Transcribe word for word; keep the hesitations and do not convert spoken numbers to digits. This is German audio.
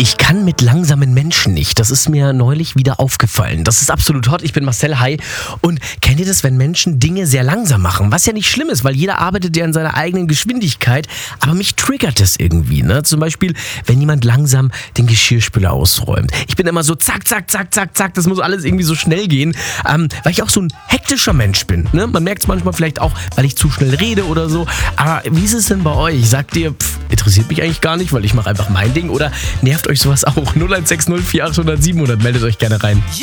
Ich kann mit langsamen Menschen nicht. Das ist mir neulich wieder aufgefallen. Das ist absolut hot. Ich bin Marcel, hi. Und kennt ihr das, wenn Menschen Dinge sehr langsam machen? Was ja nicht schlimm ist, weil jeder arbeitet ja in seiner eigenen Geschwindigkeit. Aber mich triggert das irgendwie. Ne? Zum Beispiel, wenn jemand langsam den Geschirrspüler ausräumt. Ich bin immer so zack, zack, zack, zack, zack. Das muss alles irgendwie so schnell gehen. Ähm, weil ich auch so ein hektischer Mensch bin. Ne? Man merkt es manchmal vielleicht auch, weil ich zu schnell rede oder so. Aber wie ist es denn bei euch? Sagt ihr, pff, interessiert mich eigentlich gar nicht, weil ich mache einfach mein Ding? Oder nervt euch sowas auch? null eins sechs null vier acht null null sieben hundert, meldet euch gerne rein.